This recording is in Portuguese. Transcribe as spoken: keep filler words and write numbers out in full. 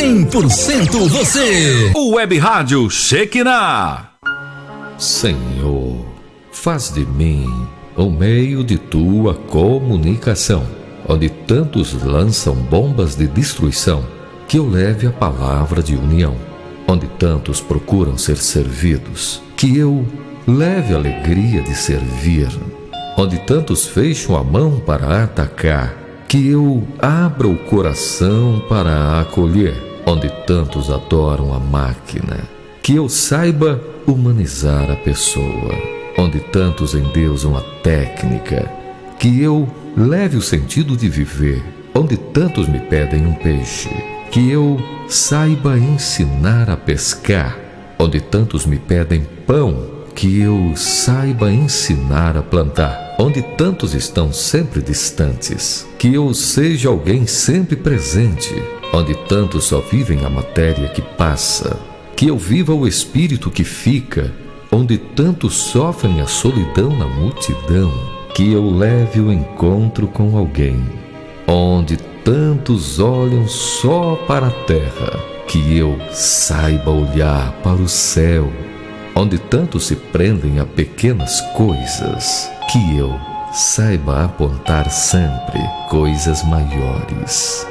cem por cento você. O Web Rádio Shekinah. Senhor, faz de mim o meio de tua comunicação, onde tantos lançam bombas de destruição, que eu leve a palavra de união. Onde tantos procuram ser servidos, que eu leve a alegria de servir. Onde tantos fecham a mão para atacar, que eu abra o coração para acolher. Onde tantos adoram a máquina, que eu saiba humanizar a pessoa. Onde tantos endeusam a técnica, que eu leve o sentido de viver. Onde tantos me pedem um peixe, que eu saiba ensinar a pescar. Onde tantos me pedem pão, que eu saiba ensinar a plantar. Onde tantos estão sempre distantes, que eu seja alguém sempre presente. Onde tantos só vivem a matéria que passa, que eu viva o espírito que fica. Onde tantos sofrem a solidão na multidão, que eu leve o encontro com alguém. Onde tantos olham só para a terra, que eu saiba olhar para o céu. Onde tantos se prendem a pequenas coisas, que eu saiba apontar sempre coisas maiores.